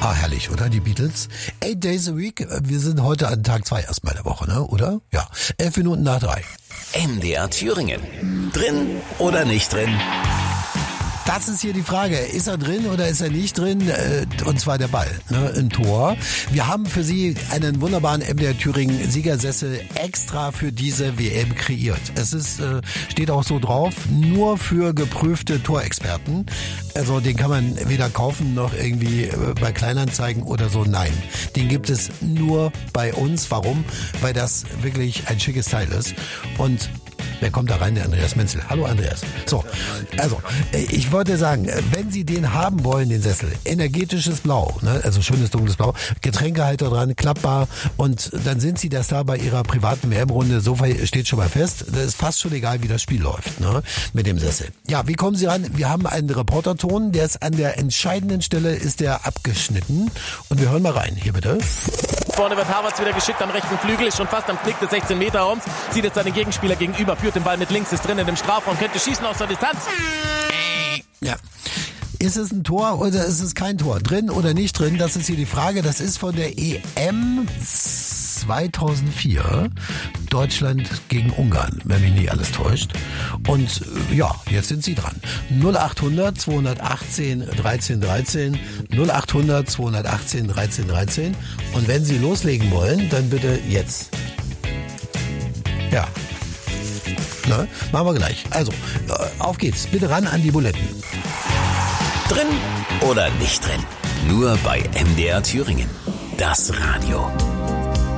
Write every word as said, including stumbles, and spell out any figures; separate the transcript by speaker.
Speaker 1: Ah, herrlich, oder? Die Beatles. Eight Days a Week. Wir sind heute an Tag zwei erstmal der Woche, ne? Oder? Ja. Elf Minuten nach drei.
Speaker 2: M D R Thüringen. Drin oder nicht drin?
Speaker 1: Das ist hier die Frage. Ist er drin oder ist er nicht drin? Und zwar der Ball, ne, im Tor. Wir haben für Sie einen wunderbaren M D R Thüringen Siegersessel extra für diese W M kreiert. Es ist, steht auch so drauf, nur für geprüfte Torexperten. Also den kann man weder kaufen noch irgendwie bei Kleinanzeigen oder so. Nein, den gibt es nur bei uns. Warum? Weil das wirklich ein schickes Teil ist. Und wer kommt da rein? Der Andreas Menzel. Hallo Andreas. So, also ich wollte sagen, wenn Sie den haben wollen, den Sessel, energetisches Blau, ne? Also schönes dunkles Blau, Getränkehalter dran, klappbar, und dann sind Sie das da bei Ihrer privaten W M-Runde. So steht schon mal fest. Das ist fast schon egal, wie das Spiel läuft, ne? Mit dem Sessel. Ja, wie kommen Sie ran? Wir haben einen Reporterton, der ist an der entscheidenden Stelle, ist der abgeschnitten, und wir hören mal rein. Hier bitte.
Speaker 3: Vorne wird Havertz wieder geschickt am rechten Flügel, ist schon fast am Knick des sechzehn Meter Raums, sieht jetzt seinen Gegenspieler gegenüber, führt den Ball mit links, ist drin in dem Strafraum, könnte schießen aus der Distanz.
Speaker 1: Ja. Ist es ein Tor oder ist es kein Tor? Drin oder nicht drin? Das ist hier die Frage. Das ist von der E M zweitausendvier. Deutschland gegen Ungarn, wenn mich nicht alles täuscht. Und ja, jetzt sind Sie dran. null achthundert zweihundertachtzehn dreizehn dreizehn, null achthundert zweihundertachtzehn dreizehn dreizehn. Und wenn Sie loslegen wollen, dann bitte jetzt. Ja. Ne? Machen wir gleich. Also, auf geht's. Bitte ran an die Buletten.
Speaker 2: Drin oder nicht drin? Nur bei M D R Thüringen. Das Radio.